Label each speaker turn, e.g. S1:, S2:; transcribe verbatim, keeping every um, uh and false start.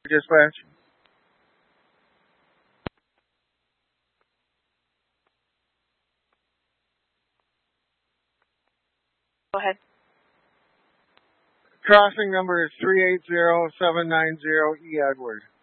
S1: Dispatch.
S2: Go ahead.
S1: Crossing number is three eight zero seven nine zero E. Edward.